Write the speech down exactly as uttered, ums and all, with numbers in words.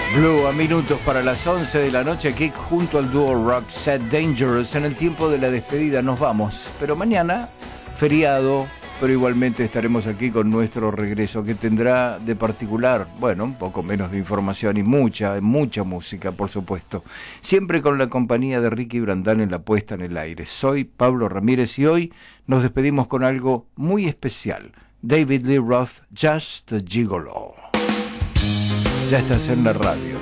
Blue a minutos para las once de la noche, aquí junto al dúo Roxette Dangerous. En el tiempo de la despedida nos vamos, pero mañana, feriado, pero igualmente estaremos aquí con nuestro regreso, que tendrá de particular, bueno, un poco menos de información y mucha, mucha música, por supuesto. Siempre con la compañía de Ricky Brandán en la puesta en el aire. Soy Pablo Ramírez y hoy nos despedimos con algo muy especial. David Lee Roth, Just a Gigolo. Ya estás en la radio.